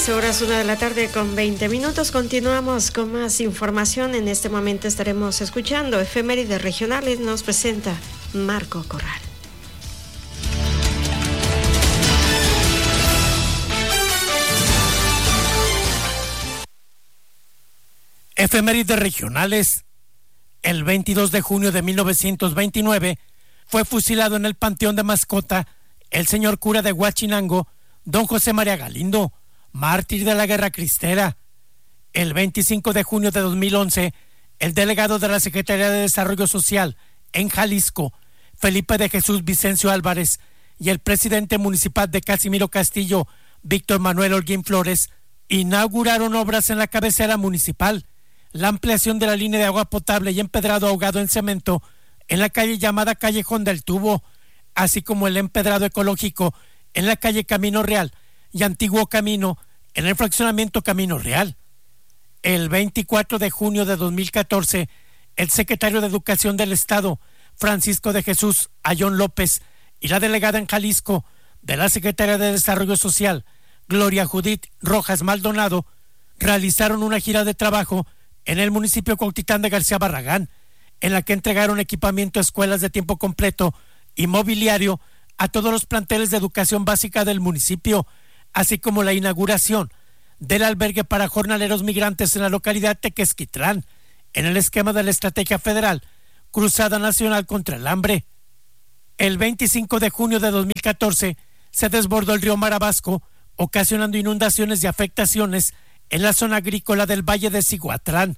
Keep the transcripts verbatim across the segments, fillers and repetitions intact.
las horas una de la tarde con veinte minutos. Continuamos con más información. En este momento estaremos escuchando efemérides regionales. Nos presenta Marco Corral. Efemérides regionales. El veintidós de junio de mil novecientos veintinueve fue fusilado en el Panteón de Mascota el señor cura de Huachinango, don José María Galindo, mártir de la Guerra Cristera. El veinticinco de junio de dos mil once, el delegado de la Secretaría de Desarrollo Social en Jalisco, Felipe de Jesús Vicencio Álvarez, y el presidente municipal de Casimiro Castillo, Víctor Manuel Holguín Flores, inauguraron obras en la cabecera municipal, la ampliación de la línea de agua potable y empedrado ahogado en cemento en la calle llamada Callejón del Tubo, así como el empedrado ecológico en la calle Camino Real y Antiguo Camino en el fraccionamiento Camino Real. El veinticuatro de junio de dos mil catorce, el secretario de Educación del Estado, Francisco de Jesús Ayón López, y la delegada en Jalisco de la Secretaría de Desarrollo Social, Gloria Judith Rojas Maldonado, realizaron una gira de trabajo en el municipio Cuautitlán de García Barragán, en la que entregaron equipamiento a escuelas de tiempo completo y mobiliario a todos los planteles de educación básica del municipio, así como la inauguración del albergue para jornaleros migrantes en la localidad Tequesquitlán, en el esquema de la Estrategia Federal Cruzada Nacional contra el Hambre. El veinticinco de junio de dos mil catorce se desbordó el río Marabasco, ocasionando inundaciones y afectaciones en la zona agrícola del Valle de Cihuatlán.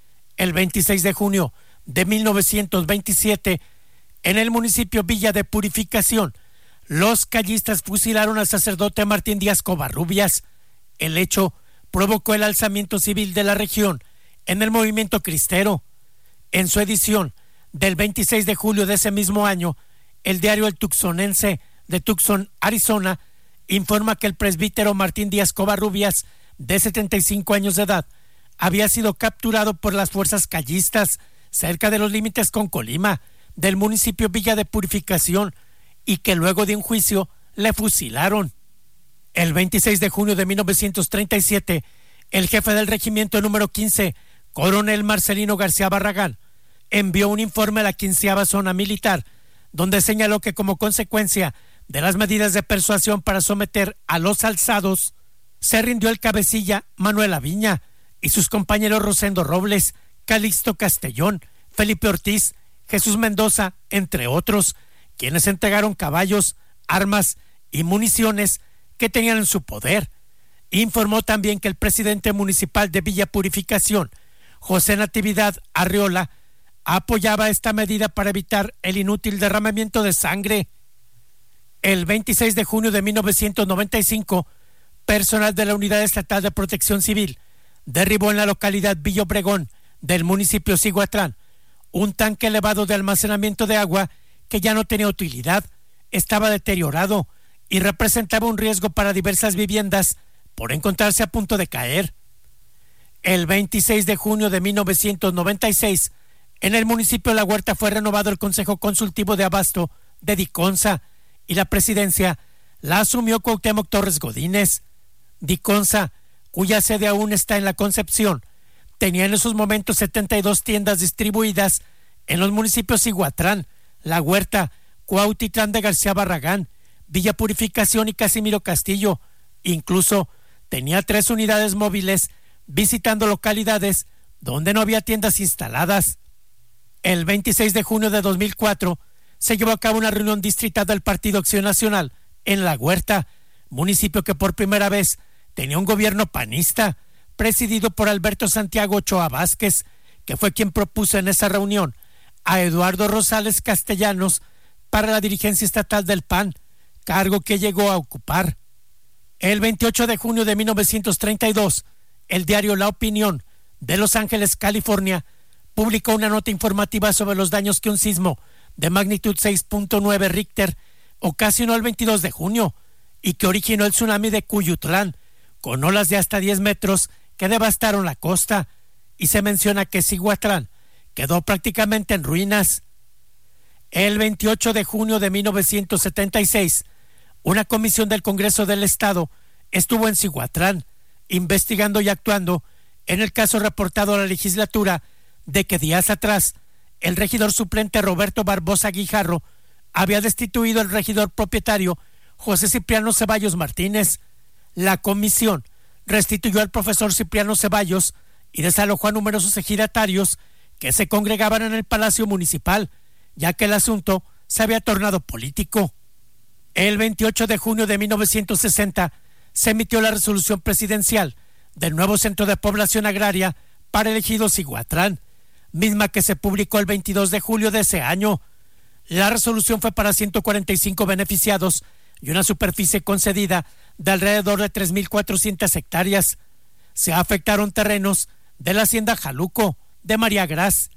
El veintiséis de junio de mil novecientos veintisiete, en el municipio Villa de Purificación, los callistas fusilaron al sacerdote Martín Díaz Covarrubias. El hecho provocó el alzamiento civil de la región en el movimiento cristero. En su edición del veintiséis de julio de ese mismo año, el diario El Tucsonense de Tucson, Arizona, informa que el presbítero Martín Díaz Covarrubias, de setenta y cinco años de edad, había sido capturado por las fuerzas callistas cerca de los límites con Colima, del municipio Villa de Purificación, y que luego de un juicio le fusilaron. El veintiséis de junio de mil novecientos treinta y siete, el jefe del regimiento número quince, coronel Marcelino García Barragán, envió un informe a la quinceava zona militar, donde señaló que como consecuencia de las medidas de persuasión para someter a los alzados, se rindió el cabecilla Manuel Aviña y sus compañeros Rosendo Robles, Calixto Castellón, Felipe Ortiz, Jesús Mendoza, entre otros, quienes entregaron caballos, armas y municiones que tenían en su poder. Informó también que el presidente municipal de Villa Purificación, José Natividad Arriola, apoyaba esta medida para evitar el inútil derramamiento de sangre. El veintiséis de junio de mil novecientos noventa y cinco, personal de la Unidad Estatal de Protección Civil derribó en la localidad Villa Obregón del municipio Cihuatlán un tanque elevado de almacenamiento de agua que ya no tenía utilidad, estaba deteriorado y representaba un riesgo para diversas viviendas por encontrarse a punto de caer. El veintiséis de junio de mil novecientos noventa y seis, en el municipio de La Huerta fue renovado el Consejo Consultivo de Abasto de Diconsa y la presidencia la asumió Cuauhtémoc Torres Godínez. Diconsa, cuya sede aún está en la Concepción, tenía en esos momentos setenta y dos tiendas distribuidas en los municipios Cihuatlán, La Huerta, Cuautitlán de García Barragán, Villa Purificación y Casimiro Castillo. Incluso tenía tres unidades móviles visitando localidades donde no había tiendas instaladas. El veintiséis de junio de dos mil cuatro se llevó a cabo una reunión distrital del Partido Acción Nacional en La Huerta, municipio que por primera vez tenía un gobierno panista, presidido por Alberto Santiago Ochoa Vázquez, que fue quien propuso en esa reunión a Eduardo Rosales Castellanos para la dirigencia estatal del P A N, cargo que llegó a ocupar. El veintiocho de junio de mil novecientos treinta y dos, el diario La Opinión de Los Ángeles, California, publicó una nota informativa sobre los daños que un sismo de magnitud seis punto nueve Richter ocasionó el veintidós de junio y que originó el tsunami de Cuyutlán, con olas de hasta diez metros que devastaron la costa, y se menciona que Cihuatlán quedó prácticamente en ruinas. El veintiocho de junio de mil novecientos setenta y seis, una comisión del Congreso del Estado estuvo en Cihuatlán, investigando y actuando en el caso reportado a la legislatura de que días atrás el regidor suplente Roberto Barbosa Guijarro había destituido al regidor propietario José Cipriano Ceballos Martínez. La comisión restituyó al profesor Cipriano Ceballos y desalojó a numerosos ejidatarios que se congregaban en el Palacio Municipal, ya que el asunto se había tornado político. El veintiocho de junio de mil novecientos sesenta se emitió la resolución presidencial del nuevo Centro de Población Agraria para el ejido Ciguatlán, misma que se publicó el veintidós de julio de ese año. La resolución fue para ciento cuarenta y cinco beneficiados y una superficie concedida de alrededor de tres mil cuatrocientas hectáreas. Se afectaron terrenos de la hacienda Jaluco, de María Gras.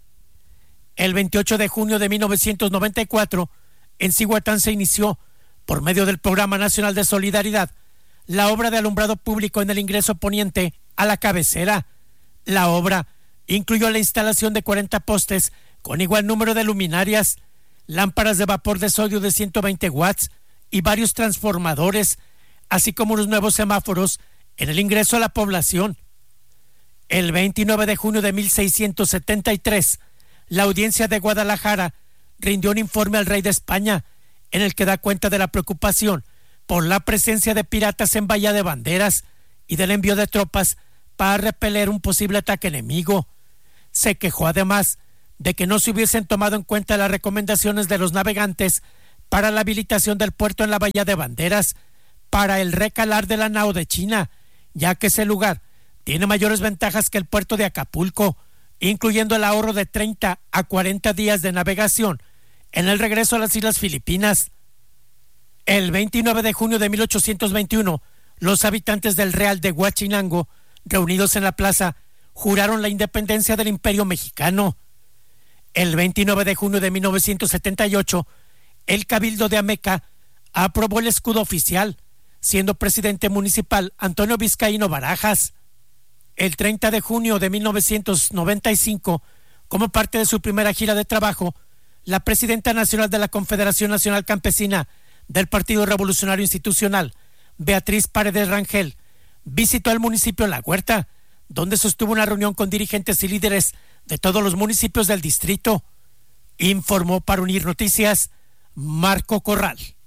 El veintiocho de junio de mil novecientos noventa y cuatro, en Ciguatlán se inició, por medio del Programa Nacional de Solidaridad, la obra de alumbrado público en el ingreso poniente a la cabecera. La obra incluyó la instalación de cuarenta postes con igual número de luminarias, lámparas de vapor de sodio de ciento veinte watts y varios transformadores, así como unos nuevos semáforos en el ingreso a la población. El veintinueve de junio de mil seiscientos setenta y tres, la Audiencia de Guadalajara rindió un informe al rey de España en el que da cuenta de la preocupación por la presencia de piratas en Bahía de Banderas y del envío de tropas para repeler un posible ataque enemigo. Se quejó además de que no se hubiesen tomado en cuenta las recomendaciones de los navegantes para la habilitación del puerto en la Bahía de Banderas para el recalar de la nao de China, ya que ese lugar tiene mayores ventajas que el puerto de Acapulco, incluyendo el ahorro de treinta a cuarenta días de navegación en el regreso a las Islas Filipinas. El veintinueve de junio de mil ochocientos veintiuno, los habitantes del Real de Huachinango, reunidos en la plaza, juraron la independencia del Imperio Mexicano. El veintinueve de junio de mil novecientos setenta y ocho, el Cabildo de Ameca aprobó el escudo oficial, siendo presidente municipal Antonio Vizcaíno Barajas. El treinta de junio de mil novecientos noventa y cinco, como parte de su primera gira de trabajo, la presidenta nacional de la Confederación Nacional Campesina del Partido Revolucionario Institucional, Beatriz Paredes Rangel, visitó el municipio La Huerta, donde sostuvo una reunión con dirigentes y líderes de todos los municipios del distrito. Informó para Unir Noticias Marco Corral.